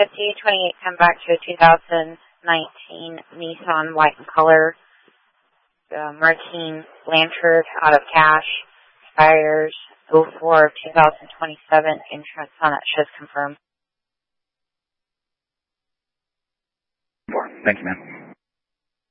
come back to a 2019 Nissan white in color. Martine Blanchard out of cash. Expires 04/2027. Insurance on that shows confirmed. Thank you, ma'am.